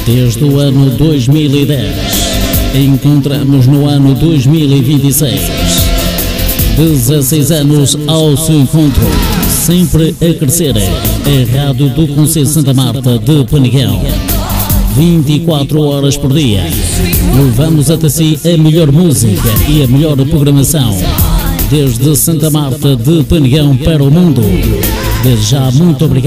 Desde o ano 2010, encontramos no ano 2026. 16 anos ao seu encontro, sempre a crescer. A Rádio do Concelho de Santa Marta de Penegão. 24 horas por dia. Levamos até si a melhor música e a melhor programação. Desde Santa Marta de Penegão para o mundo. Desde já, muito obrigado.